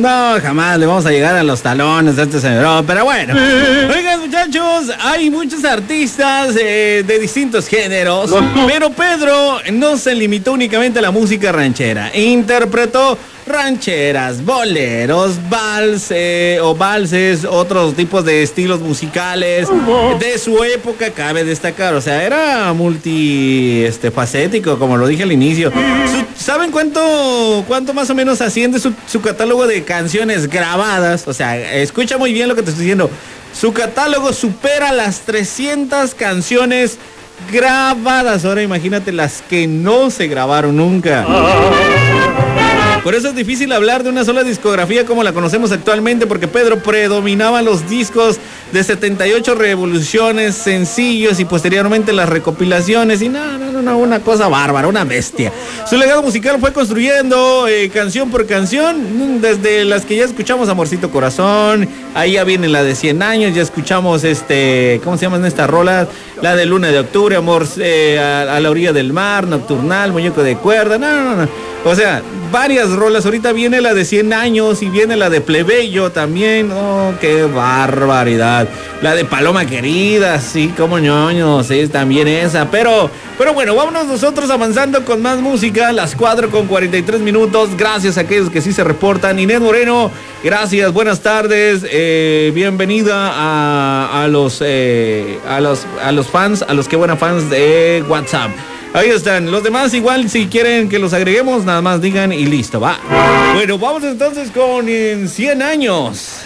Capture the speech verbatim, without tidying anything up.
No, jamás le vamos a llegar a los talones a este señor. Pero bueno. Oigan, muchachos, hay muchos artistas eh, de distintos géneros. Pero Pedro no se limitó únicamente a la música ranchera. Interpretó rancheras, boleros, vals eh, o valses, otros tipos de estilos musicales de su época, cabe destacar. O sea, era multi este, facético, como lo dije al inicio. Su, ¿Saben cuánto, cuánto más o menos asciende su, su catálogo de canciones grabadas? O sea, escucha muy bien lo que te estoy diciendo. Su catálogo supera las trescientas canciones grabadas. Ahora imagínate las que no se grabaron nunca. Por eso es difícil hablar de una sola discografía como la conocemos actualmente, porque Pedro predominaba los discos de setenta y ocho revoluciones, sencillos y posteriormente las recopilaciones. Y no, no, no, una cosa bárbara, una bestia. Su legado musical fue construyendo eh, canción por canción, desde las que ya escuchamos, Amorcito Corazón, ahí ya viene la de cien años, ya escuchamos este, ¿cómo se llaman estas rolas? La de Luna de Octubre, Amor eh, a, a la orilla del mar, Nocturnal, Muñeco de cuerda, no, no, no. O sea, varias rolas. Ahorita viene la de cien años y viene la de Plebeyo también. Oh, qué barbaridad. La de Paloma Querida, sí, como ñoños, sí, también esa. Pero, pero bueno, vámonos nosotros avanzando con más música. Las cuatro con cuarenta y tres minutos. Gracias a aquellos que sí se reportan. Inés Moreno, gracias, buenas tardes. Eh, bienvenida a, a los eh, a los a los fans, a los que buenas fans de WhatsApp. Ahí están, los demás igual si quieren que los agreguemos, nada más digan y listo, va. Bueno, vamos entonces con en cien años.